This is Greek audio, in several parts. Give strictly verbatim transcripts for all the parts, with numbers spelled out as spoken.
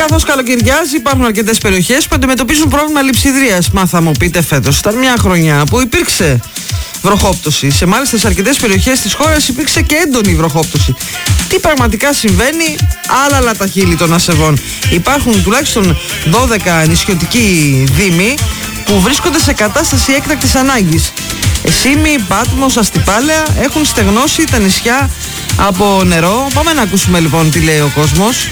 Καθώς καλοκαιριάζει, υπάρχουν αρκετές περιοχές που αντιμετωπίζουν πρόβλημα λειψιδρίας. Μα θα μου πείτε, φέτος ήταν μια χρονιά που υπήρξε βροχόπτωση. Σε μάλιστα σε αρκετές περιοχές της χώρας υπήρξε και έντονη βροχόπτωση. Τι πραγματικά συμβαίνει, άλλα τα χείλη των ασεβών. Υπάρχουν τουλάχιστον δώδεκα νησιωτικοί δήμοι που βρίσκονται σε κατάσταση έκτακτης ανάγκης. Εσήμι, Πάτμος, Αστυπάλαια έχουν στεγνώσει τα νησιά από νερό. Πάμε να ακούσουμε λοιπόν τι λέει ο κόσμος.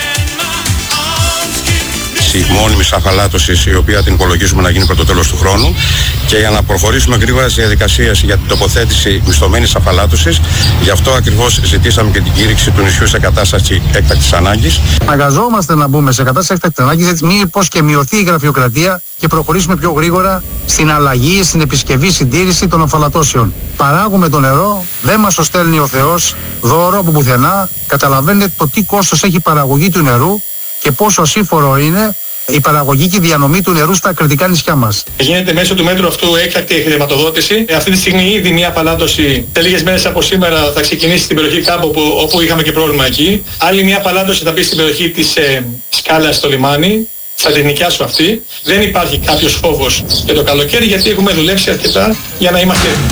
Μόνιμης αφαλάτωσης, η οποία την υπολογίζουμε να γίνει πρώτο τέλος του χρόνου, και για να προχωρήσουμε γρήγορα στις διαδικασίες για την τοποθέτηση μισθωμένης αφαλάτωσης. Γι' αυτό ακριβώς ζητήσαμε και την κήρυξη του νησιού σε κατάσταση έκτακτης ανάγκης. Αναγκαζόμαστε να μπούμε σε κατάσταση έκτακτης ανάγκης, έτσι μήπως και μειωθεί η γραφειοκρατία και προχωρήσουμε πιο γρήγορα στην αλλαγή, στην επισκευή, συντήρηση των αφαλατώσεων. Παράγουμε το νερό, δεν μας το στέλνει ο Θεός δώρο από πουθενά. Καταλαβαίνετε το τι κόστος έχει η παραγωγή του νερού και πόσο ασύμφορο είναι η παραγωγή και η διανομή του νερού στα κριτικά νησιά μας. Γίνεται μέσω του μέτρου αυτού έκτακτη χρηματοδότηση. Αυτή τη στιγμή ήδη μια απαλάτωση σε λίγες μέρες από σήμερα θα ξεκινήσει στην περιοχή κάπου όπου, όπου είχαμε και πρόβλημα εκεί. Άλλη μια απαλάτωση θα μπει στην περιοχή της ε, Σκάλας στο λιμάνι. Θα την νοικιάσω αυτή. Δεν υπάρχει κάποιος φόβος για το καλοκαίρι, γιατί έχουμε δουλέψει αρκετά για να είμαστε έτοιμοι.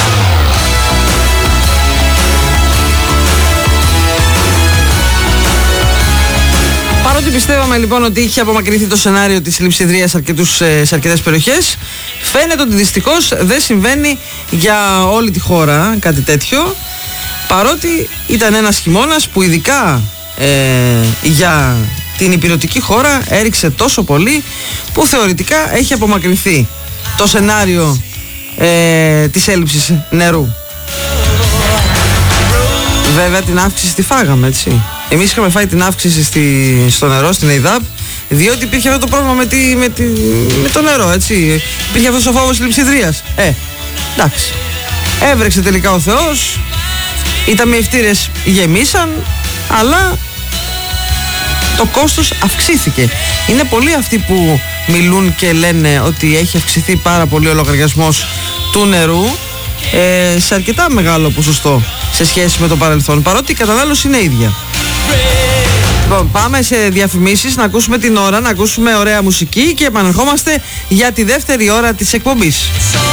Παρότι πιστεύαμε λοιπόν ότι είχε απομακρυνθεί το σενάριο της λειψιδρίας σε αρκετές περιοχές, φαίνεται ότι δυστυχώς δεν συμβαίνει για όλη τη χώρα κάτι τέτοιο, παρότι ήταν ένας χειμώνας που ειδικά ε, για την ηπειρωτική χώρα έριξε τόσο πολύ που θεωρητικά έχει απομακρυνθεί το σενάριο ε, της έλλειψης νερού. Βέβαια την αύξηση τη φάγαμε, έτσι. Εμείς είχαμε φάει την αύξηση στη, στο νερό, στην ΕΙΔΑΠ, διότι υπήρχε αυτό το πρόβλημα με, τη, με, τη, με το νερό, έτσι. Υπήρχε αυτός ο φόβος λειψιδρίας. Ε, εντάξει. Έβρεξε τελικά ο Θεός, οι ταμιευτήρες γεμίσαν, αλλά το κόστος αυξήθηκε. Είναι πολλοί αυτοί που μιλούν και λένε ότι έχει αυξηθεί πάρα πολύ ο λογαριασμός του νερού, ε, σε αρκετά μεγάλο ποσοστό σε σχέση με το παρελθόν, παρότι η κατανάλωση είναι ίδια. Λοιπόν, πάμε σε διαφημίσεις, να ακούσουμε την ώρα, να ακούσουμε ωραία μουσική και επανερχόμαστε για τη δεύτερη ώρα της εκπομπής.